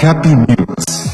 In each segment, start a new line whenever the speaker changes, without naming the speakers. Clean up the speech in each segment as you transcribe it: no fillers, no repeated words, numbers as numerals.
Happy News.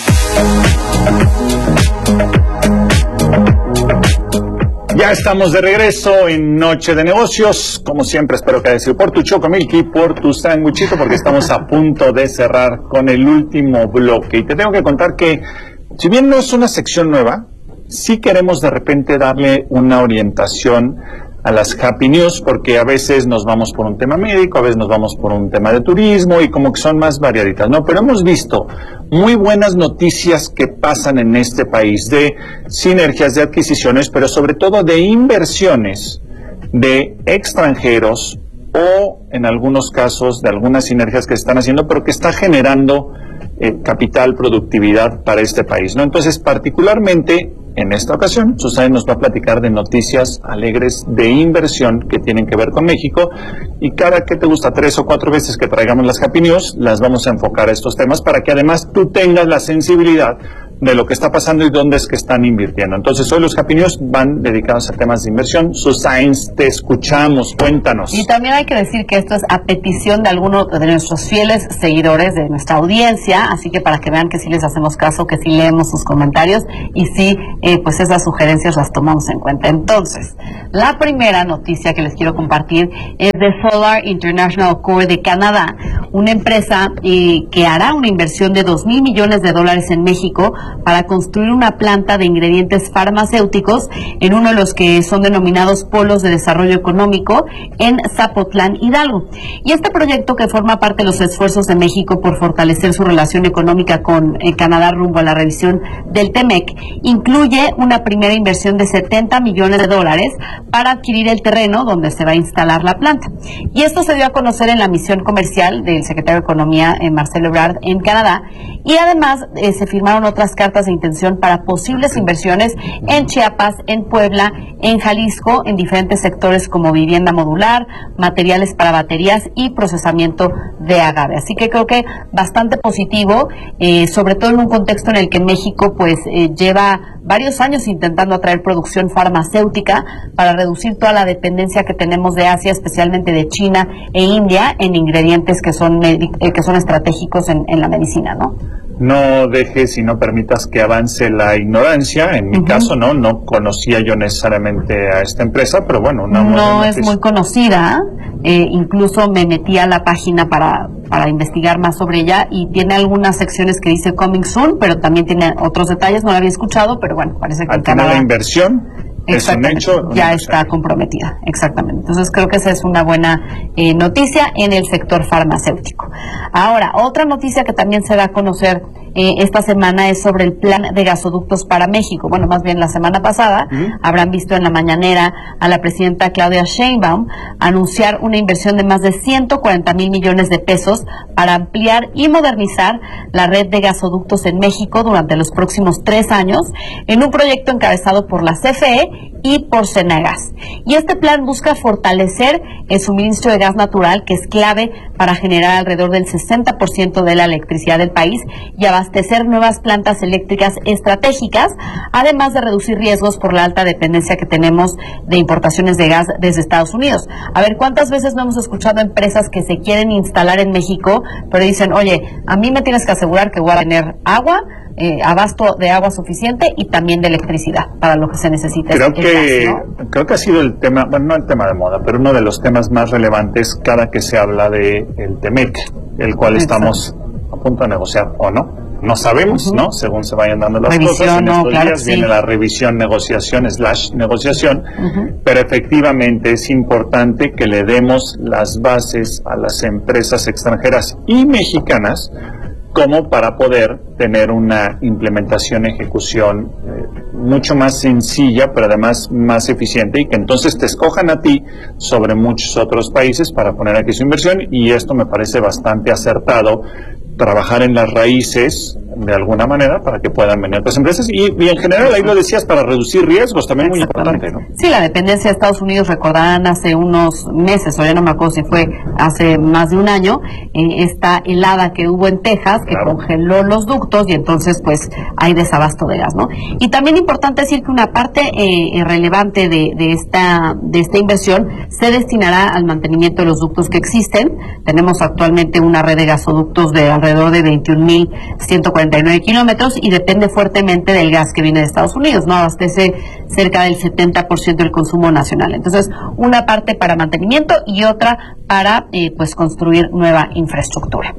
Ya estamos de regreso en Noche de Negocios. Como siempre, espero que haya sido por tu Chocomilky, por tu sándwichito, porque estamos a punto de cerrar con el último bloque. Y te tengo que contar que, si bien no es una sección nueva, sí queremos de repente darle una orientación a las Happy News, porque a veces nos vamos por un tema médico, a veces nos vamos por un tema de turismo y como que son más variaditas, ¿no? Pero hemos visto muy buenas noticias que pasan en este país de sinergias, de adquisiciones, pero sobre todo de inversiones de extranjeros o en algunos casos de algunas sinergias que se están haciendo, pero que está generando capital, productividad para este país, ¿no? Entonces, particularmente en esta ocasión, Susana nos va a platicar de noticias alegres de inversión que tienen que ver con México, y cada que te gusta 3 o 4 veces que traigamos las Happy News, las vamos a enfocar a estos temas para que además tú tengas la sensibilidad de lo que está pasando y dónde es que están invirtiendo. Entonces, hoy los Happy News van dedicados a temas de inversión. Susana, te escuchamos, cuéntanos.
Y también hay que decir que esto es a petición de algunos de nuestros fieles seguidores, de nuestra audiencia, así que para que vean que sí les hacemos caso, que sí leemos sus comentarios y sí, pues esas sugerencias las tomamos en cuenta. Entonces, la primera noticia que les quiero compartir es de Solar International Core de Canadá, una empresa que hará una inversión de $2,000 millones en México para construir una planta de ingredientes farmacéuticos en uno de los que son denominados polos de desarrollo económico en Zapotlán, Hidalgo. Y este proyecto, que forma parte de los esfuerzos de México por fortalecer su relación económica con Canadá rumbo a la revisión del TEMEC, incluye una primera inversión de $70 millones para adquirir el terreno donde se va a instalar la planta. Y esto se dio a conocer en la misión comercial del secretario de Economía, Marcelo Ebrard, en Canadá, y además se firmaron otras cartas de intención para posibles inversiones en Chiapas, en Puebla, en Jalisco, en diferentes sectores como vivienda modular, materiales para baterías y procesamiento de agave. Así que creo que bastante positivo, sobre todo en un contexto en el que México pues lleva varios años intentando atraer producción farmacéutica para reducir toda la dependencia que tenemos de Asia, especialmente de China e India, en ingredientes que son estratégicos en la medicina, ¿no?
No dejes y no permitas que avance la ignorancia. En mi caso, no conocía yo necesariamente a esta empresa, pero bueno,
no es muy conocida. Incluso me metí a la página para investigar más sobre ella, y tiene algunas secciones que dice coming soon, pero también tiene otros detalles. No la había escuchado, pero bueno, parece que
al final la inversión es un hecho,
ya está comprometida. Exactamente. Entonces creo que esa es una buena noticia en el sector farmacéutico. Ahora, otra noticia que también se da a conocer esta semana es sobre el plan de gasoductos para México. Bueno, más bien la semana pasada habrán visto en la mañanera a la presidenta Claudia Sheinbaum anunciar una inversión de más de $140,000 millones para ampliar y modernizar la red de gasoductos en México durante los próximos 3 años, en un proyecto encabezado por la CFE y por Cenagas. Y este plan busca fortalecer el suministro de gas natural, que es clave para generar alrededor del 60% de la electricidad del país, y abastecer nuevas plantas eléctricas estratégicas, además de reducir riesgos por la alta dependencia que tenemos de importaciones de gas desde Estados Unidos. A ver, ¿cuántas veces no hemos escuchado empresas que se quieren instalar en México, pero dicen, oye, a mí me tienes que asegurar que voy a tener agua, abasto de agua suficiente y también de electricidad para lo que se necesite?
Creo que ha sido el tema, bueno, no el tema de moda, pero uno de los temas más relevantes cada que se habla de el TEMEC, el cual estamos a punto de negociar, o no sabemos, ¿no? Según se vayan dando las cosas, en estos días viene la revisión, negociación, pero efectivamente es importante que le demos las bases a las empresas extranjeras y mexicanas como para poder tener una implementación, ejecución mucho más sencilla, pero además más eficiente, y que entonces te escojan a ti sobre muchos otros países para poner aquí su inversión. Y esto me parece bastante acertado, trabajar en las raíces de alguna manera para que puedan venir otras empresas y en general, ahí lo decías, para reducir riesgos, también muy importante, ¿no?
Sí, la dependencia de Estados Unidos, recordarán hace unos meses, o ya no me acuerdo si fue hace más de un año, esta helada que hubo en Texas, que congeló los ductos y entonces pues hay desabasto de gas, ¿no? Y también importante decir que una parte relevante de esta inversión se destinará al mantenimiento de los ductos que existen. Tenemos actualmente una red de gasoductos de alrededor de 21.149 kilómetros y depende fuertemente del gas que viene de Estados Unidos, ¿no? Abastece cerca del 70% del consumo nacional. Entonces, una parte para mantenimiento y otra para pues construir nueva infraestructura.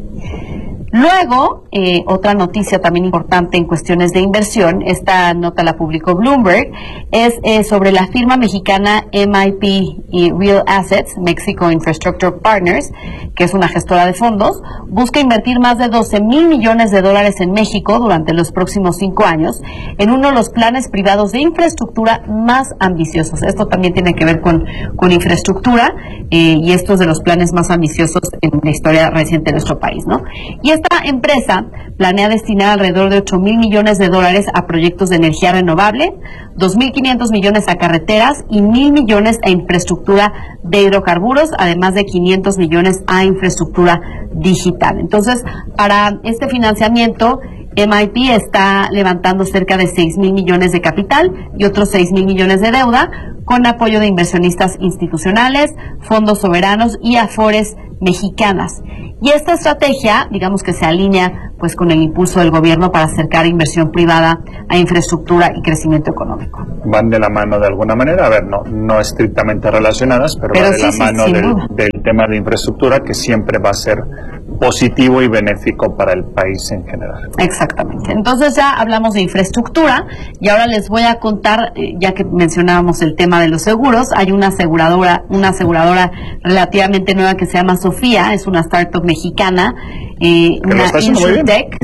Luego, otra noticia también importante en cuestiones de inversión, esta nota la publicó Bloomberg, es sobre la firma mexicana MIP y Real Assets, Mexico Infrastructure Partners, que es una gestora de fondos, busca invertir más de 12,000 millones de dólares en México durante los próximos 5 años en uno de los planes privados de infraestructura más ambiciosos. Esto también tiene que ver con infraestructura y esto es de los planes más ambiciosos en la historia reciente de nuestro país, ¿no? Y esta empresa planea destinar alrededor de 8,000 millones de dólares a proyectos de energía renovable, 2,500 millones a carreteras y 1,000 millones a infraestructura de hidrocarburos, además de 500 millones a infraestructura digital. Entonces, para este financiamiento, MIP está levantando cerca de 6,000 millones de capital y otros 6,000 millones de deuda, con apoyo de inversionistas institucionales, fondos soberanos y afores mexicanas. Y esta estrategia, digamos que se alinea pues con el impulso del gobierno para acercar inversión privada a infraestructura y crecimiento económico.
Van de la mano de alguna manera, a ver, no estrictamente relacionadas, pero va de la mano del tema de infraestructura, que siempre va a ser positivo y benéfico para el país en general.
Exactamente. Entonces ya hablamos de infraestructura y ahora les voy a contar, ya que mencionábamos el tema de los seguros, hay una aseguradora relativamente nueva que se llama Sofía, es una startup mexicana, una InsurTech,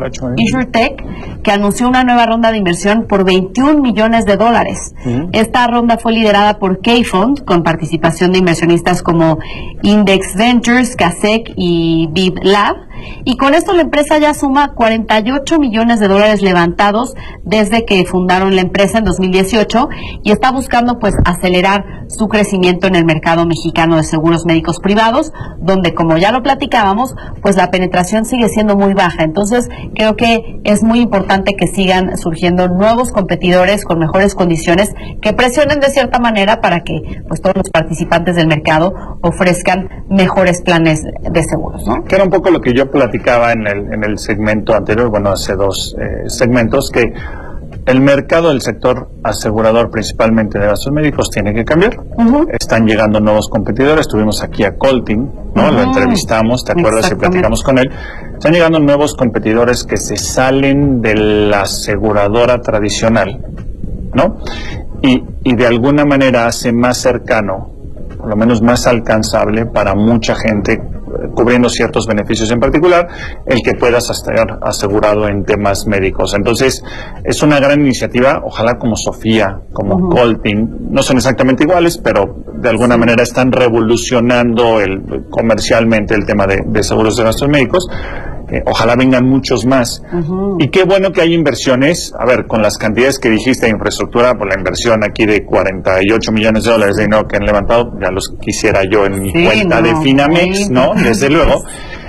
InsurTech, que anunció una nueva ronda de inversión por 21 millones de dólares. Esta ronda fue liderada por K-Fund, con participación de inversionistas como Index Ventures, Kasek y Viv Lab. Y con esto la empresa ya suma 48 millones de dólares levantados desde que fundaron la empresa en 2018 y está buscando pues acelerar su crecimiento en el mercado mexicano de seguros médicos privados, donde, como ya lo platicábamos, pues la penetración sigue siendo muy baja. Entonces creo que es muy importante que sigan surgiendo nuevos competidores con mejores condiciones que presionen de cierta manera para que pues todos los participantes del mercado ofrezcan mejores planes de seguros, ¿no?
Que era un poco lo que yo platicaba en el segmento anterior, bueno, hace 2 segmentos, que el mercado del sector asegurador, principalmente de gastos médicos, tiene que cambiar. Están llegando nuevos competidores. Tuvimos aquí a Colting, ¿no? Lo entrevistamos, ¿te acuerdas? Y platicamos con él. Están llegando nuevos competidores que se salen de la aseguradora tradicional, ¿no? Y de alguna manera hace más cercano, por lo menos más alcanzable para mucha gente, cubriendo ciertos beneficios en particular, el que puedas estar asegurado en temas médicos. Entonces, es una gran iniciativa, ojalá como Sofía, como Colting, no son exactamente iguales, pero de alguna manera están revolucionando comercialmente el tema de seguros de gastos médicos. Ojalá vengan muchos más. Y qué bueno que hay inversiones. A ver, con las cantidades que dijiste de infraestructura, pues la inversión aquí de 48 millones de dólares de dinero que han levantado, ya los quisiera yo en mi cuenta de Finamex, ¿no? Desde luego.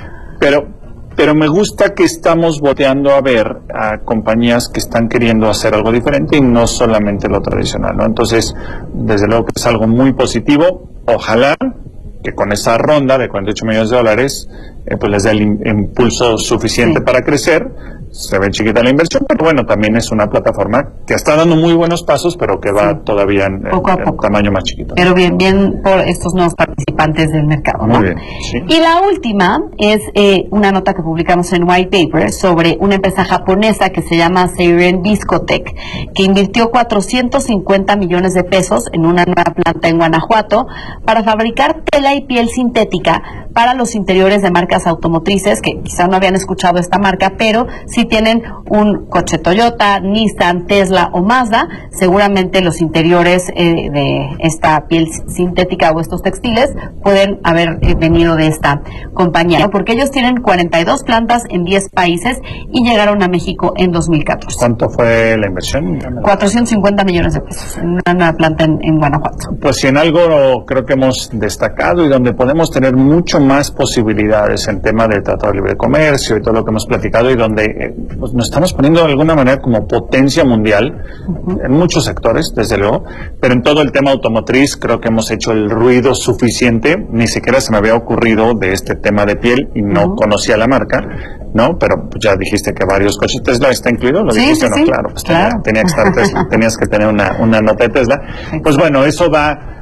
Pero me gusta que estamos volteando a ver a compañías que están queriendo hacer algo diferente y no solamente lo tradicional, ¿no? Entonces, desde luego que es algo muy positivo. Ojalá que con esa ronda de 48 millones de dólares pues les dé el impulso suficiente para crecer. Se ve chiquita la inversión, pero bueno, también es una plataforma que está dando muy buenos pasos, pero que va todavía en tamaño más chiquito.
Pero bien por estos nuevos participantes del mercado, ¿no?
Muy bien, sí.
Y la última es una nota que publicamos en White Paper sobre una empresa japonesa que se llama Seiren Viscotech, que invirtió 450 millones de pesos en una nueva planta en Guanajuato para fabricar tela y piel sintética para los interiores de marcas automotrices, que quizá no habían escuchado esta marca, pero sí si tienen un coche Toyota, Nissan, Tesla o Mazda, seguramente los interiores de esta piel sintética o estos textiles pueden haber venido de esta compañía, ¿no? Porque ellos tienen 42 plantas en 10 países y llegaron a México en 2014.
¿Cuánto fue la inversión?
450 millones de pesos en una planta en Guanajuato.
Pues si en algo creo que hemos destacado y donde podemos tener mucho más posibilidades en tema de Tratado de Libre Comercio y todo lo que hemos platicado, y donde pues nos estamos poniendo de alguna manera como potencia mundial en muchos sectores, desde luego, pero en todo el tema automotriz creo que hemos hecho el ruido suficiente. Ni siquiera se me había ocurrido de este tema de piel y no conocía la marca, ¿no? Pero ya dijiste que varios coches. ¿Tesla está incluido? ¿Lo dijiste o no? Claro, pues claro. Tenía que estar Tesla, tenías que tener una nota de Tesla. Pues bueno, eso va,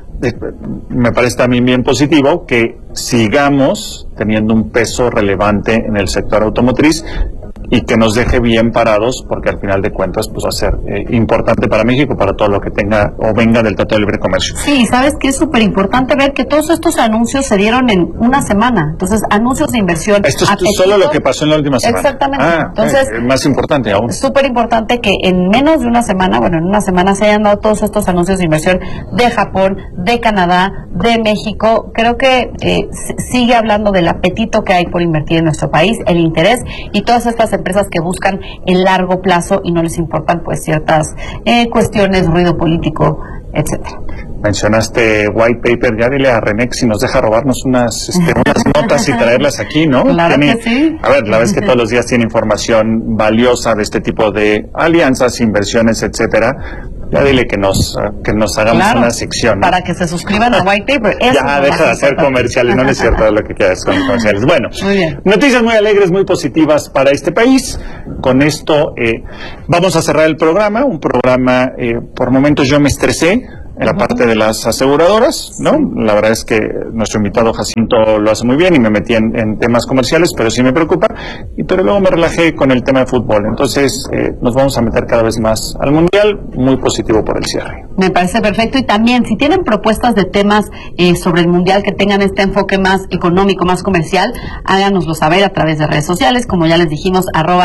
me parece también bien positivo que sigamos teniendo un peso relevante en el sector automotriz y que nos deje bien parados, porque al final de cuentas pues va a ser importante para México, para todo lo que tenga o venga del Tratado de Libre Comercio.
Sí, sabes que es súper importante ver que todos estos anuncios se dieron en una semana. Entonces, anuncios de inversión.
Esto es solo lo que pasó en la última semana.
Exactamente. Entonces,
más importante aún.
Es súper importante que en menos de una semana, en una semana se hayan dado todos estos anuncios de inversión de Japón, de Canadá, de México. Creo que sigue hablando del apetito que hay por invertir en nuestro país, el interés, y todas estas empresas que buscan el largo plazo y no les importan pues ciertas cuestiones, ruido político, etcétera.
Mencionaste white paper, ya dile a René si nos deja robarnos unas notas y traerlas aquí, ¿no?
Claro que sí.
A ver, la verdad es que todos los días tiene información valiosa de este tipo de alianzas, inversiones, etcétera. Ya dile que nos hagamos una sección, ¿no?
Para que se suscriban a white paper. Eso
ya deja de hacer comerciales, no es cierto lo que quieras con comerciales. Bueno,
muy bien.
Noticias muy alegres, muy positivas para este país. Con esto vamos a cerrar el programa, un programa, por momentos yo me estresé en la parte de las aseguradoras, ¿no? La verdad es que nuestro invitado Jacinto lo hace muy bien y me metí en temas comerciales, pero sí me preocupa, pero luego me relajé con el tema de fútbol. Entonces nos vamos a meter cada vez más al Mundial, muy positivo por el cierre.
Me parece perfecto, y también si tienen propuestas de temas sobre el Mundial que tengan este enfoque más económico, más comercial, háganoslo saber a través de redes sociales, como ya les dijimos,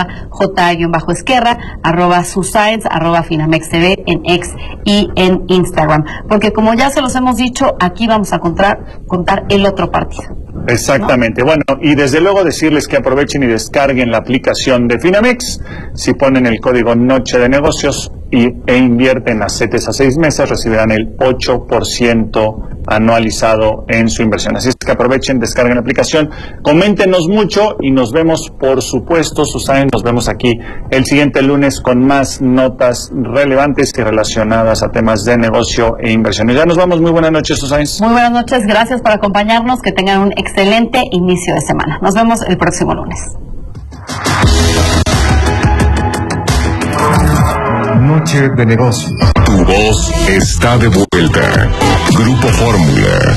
@J_Esquerra, @Suscience, @FinamexTV en X y en Instagram. Porque como ya se los hemos dicho, aquí vamos a contar el otro partido.
Exactamente. ¿No? Bueno, y desde luego decirles que aprovechen y descarguen la aplicación de Finamex. Si ponen el código Noche de Negocios e invierten a CETES a 6 meses, recibirán el 8% anualizado en su inversión. Así es que aprovechen, descarguen la aplicación, coméntenos mucho y nos vemos, por supuesto, Susana, nos vemos aquí el siguiente lunes con más notas relevantes y relacionadas a temas de negocio e inversiones. Ya nos vamos. Muy buenas noches, Susana.
Muy buenas noches, gracias por acompañarnos, que tengan un excelente inicio de semana. Nos vemos el próximo lunes.
Noche de negocio.
Tu voz está de vuelta. Grupo Fórmula.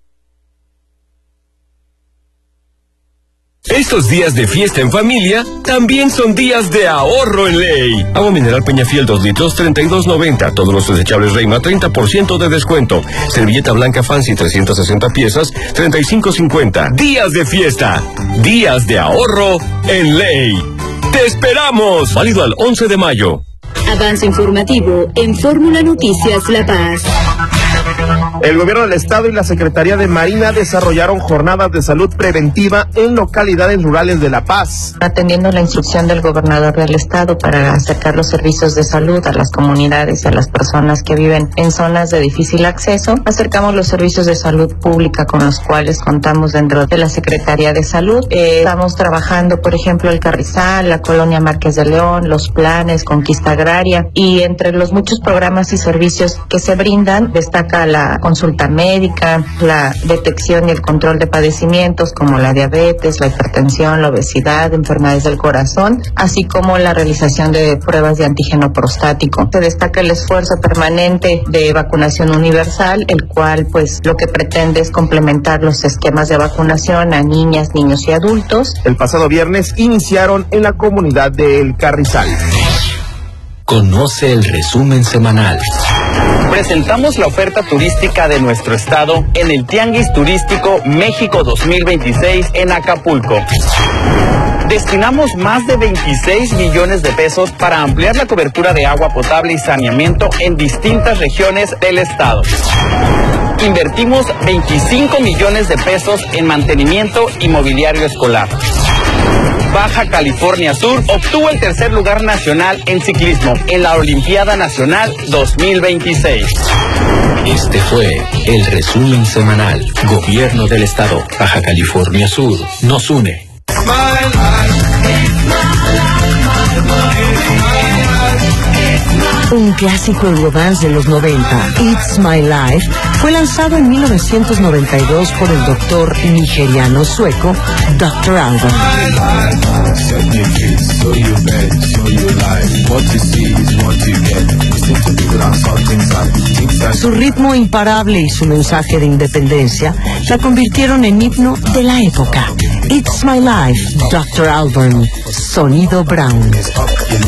Estos días de fiesta en familia también son días de ahorro en ley. Agua mineral Peñafiel 2 litros, $32.90. Todos los desechables Reima, 30% de descuento. Servilleta blanca Fancy, 360 piezas, $35.50. Días de fiesta, días de ahorro en ley. ¡Te esperamos! Válido al 11 de mayo.
Avance informativo en Fórmula Noticias La Paz.
El gobierno del estado y la Secretaría de Marina desarrollaron jornadas de salud preventiva en localidades rurales de La Paz.
Atendiendo la instrucción del gobernador del estado para acercar los servicios de salud a las comunidades y a las personas que viven en zonas de difícil acceso, acercamos los servicios de salud pública con los cuales contamos dentro de la Secretaría de Salud. Estamos trabajando, por ejemplo, el Carrizal, la Colonia Márquez de León, los planes, Conquista Agraria, y entre los muchos programas y servicios que se brindan, destaca la consulta médica, la detección y el control de padecimientos como la diabetes, la hipertensión, la obesidad, enfermedades del corazón, así como la realización de pruebas de antígeno prostático. Se destaca el esfuerzo permanente de vacunación universal, el cual pues lo que pretende es complementar los esquemas de vacunación a niñas, niños y adultos.
El pasado viernes iniciaron en la comunidad de El Carrizal.
Conoce el resumen semanal.
Presentamos la oferta turística de nuestro estado en el Tianguis Turístico México 2026 en Acapulco. Destinamos más de 26 millones de pesos para ampliar la cobertura de agua potable y saneamiento en distintas regiones del estado. Invertimos 25 millones de pesos en mantenimiento y mobiliario escolar. Baja California Sur obtuvo el tercer lugar nacional en ciclismo en la Olimpiada Nacional 2026.
Este fue el resumen semanal. Gobierno del Estado, Baja California Sur, nos une.
Un clásico Eurodance de los 90, It's My Life, fue lanzado en 1992 por el doctor nigeriano sueco Dr. Alban. Su ritmo imparable y su mensaje de independencia la convirtieron en himno de la época. It's My Life, Dr. Alban, Sonido Brown.